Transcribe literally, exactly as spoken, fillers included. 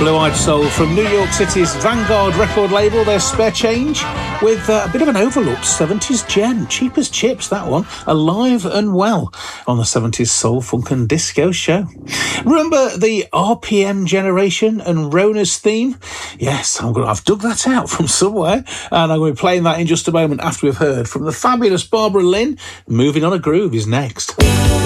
Blue-Eyed Soul from New York City's Vanguard record label, their Spare Change, with uh, a bit of an overlooked seventies gem. Cheap as chips, that one. Alive and well on the seventies Soul, Funk and Disco show. Remember the R P M Generation and Rona's theme? Yes, I'm gonna, I've dug that out from somewhere, and I'm going to be playing that in just a moment after we've heard from the fabulous Barbara Lynn. Moving on a Groove is next.